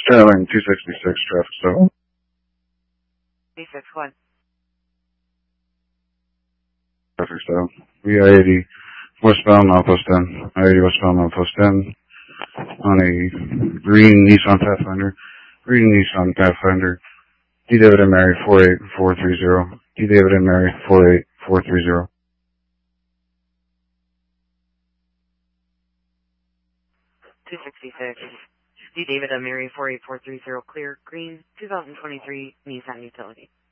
Sterling 266 traffic stop. D61. Traffic stop. I-80 westbound Outpost 10. I-80 westbound Outpost 10 on a green Nissan Pathfinder. Green Nissan Pathfinder. D. David and Mary 48430. D. David and Mary 48430. D. David and Mary 48430 clear. Green 2023 Nissan Utility.